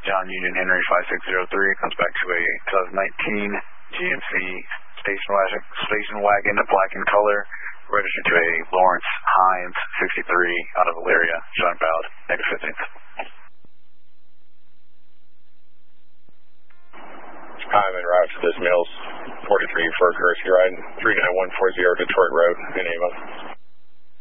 John Union Henry 5603 comes back to a 2019 GMC station wagon, black in color, registered to a Lawrence Hines 63 out of Elyria, showing valid, negative 15th. I'm en route to this Mills 43 for a courtesy ride, 39140 Detroit Road in Ava.